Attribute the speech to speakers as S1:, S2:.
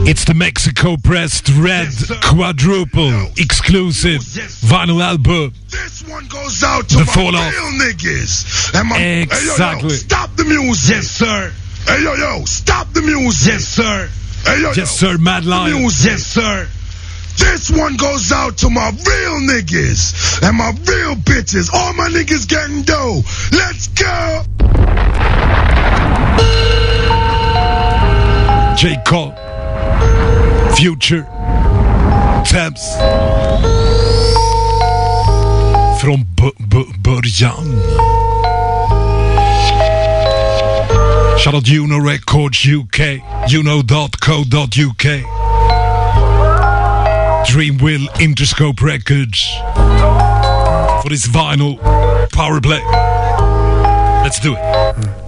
S1: It's the Mexico pressed red quadruple exclusive vinyl album.
S2: This one goes out to
S1: The
S2: my
S1: Fall Off.
S2: real niggas. And my,
S1: Exactly.
S2: Hey, yo, stop the music.
S3: Yes, sir.
S2: Hey, yo, stop the music.
S3: Yes, sir.
S2: Hey, yo,
S1: Yes, sir, Mad Lion.
S2: music.
S3: Yes, sir.
S2: This one goes out to my real niggas and my real bitches. All my niggas getting dough. Let's go.
S1: J. Cole, Future, Tabs. Från början. Shout out Juno Records UK, juno.co.uk. Dreamwheel Interscope Records. For this vinyl power play. Let's do it.